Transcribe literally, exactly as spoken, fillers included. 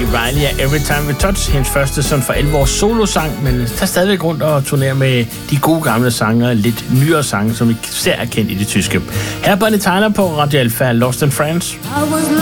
Riley af Every Time We Touch, hendes første sådan for alvor solosang, men tager stadigvæk rundt og turnerer med de gode gamle sange og lidt nyere sange, som især er kendt i det tyske. Her er Bonnie Tyler på Radio Alpha, Lost in France.